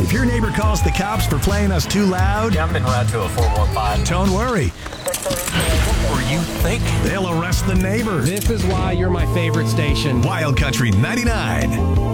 If your neighbor calls the cops for playing us too loud, Yeah, I'm en route to a 415. don't worry. What were you thinking? They'll arrest the neighbor. This is why you're my favorite station. Wild Country 99.